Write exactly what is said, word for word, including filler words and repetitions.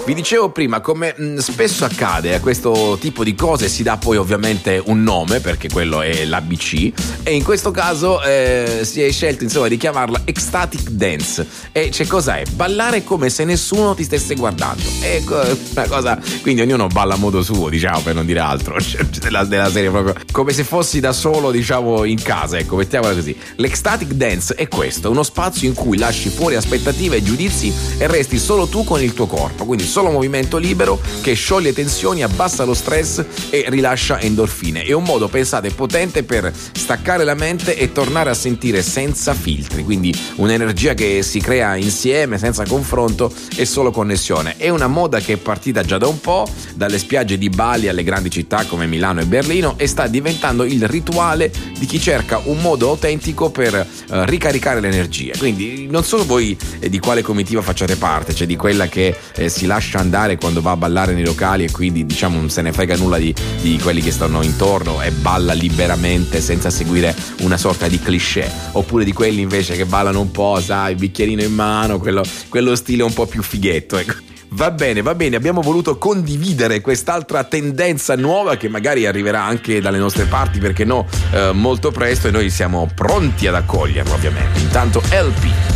Vi dicevo prima come mh, spesso accade a questo tipo di cose si dà poi ovviamente un nome, perché quello è l'A B C, e in questo caso eh, si è scelto insomma di chiamarla ecstatic dance. E c'è cos'è? Ballare come se nessuno ti stesse guardando. È una cosa, quindi ognuno balla a modo suo, diciamo, per non dire altro, della, della serie proprio come se fossi da solo, diciamo, in casa, ecco, mettiamola così. L'ecstatic dance è questo, uno spazio in cui lasci fuori aspettative e giudizi e resti solo tu con il tuo corpo, quindi solo movimento libero che scioglie tensioni, abbassa lo stress e rilascia endorfine. È un modo, pensate, potente per staccare la mente e tornare a sentire senza filtri, quindi un'energia che si crea insieme, senza confronto e solo connessione. È una moda che è partita già da un po', dalle spiagge di Bali alle grandi città come Milano e Berlino, e sta diventando il rituale di chi cerca un modo autentico per eh, ricaricare le energie. Quindi non so voi eh, di quale comitiva facciate parte, cioè di quella che eh, si lascia andare quando va a ballare nei locali e quindi diciamo non se ne frega nulla di, di quelli che stanno intorno e balla liberamente senza seguire una sorta di cliché, oppure di quelli invece che ballano un po', sai, bicchierino in mano, quello, quello stile un po' più fighetto, ecco. Va bene, va bene, abbiamo voluto condividere quest'altra tendenza nuova che magari arriverà anche dalle nostre parti, perché no, eh, molto presto, e noi siamo pronti ad accoglierla ovviamente. Intanto L P